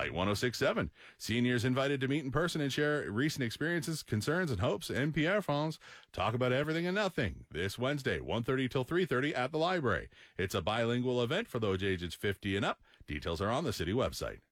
Light 106.7. Seniors invited to meet in person and share recent experiences, concerns, and hopes. And Pierre France talk about everything and nothing this Wednesday, 1:30 till 3:30 at the library. It's a bilingual event for those ages 50 and up. Details are on the city website.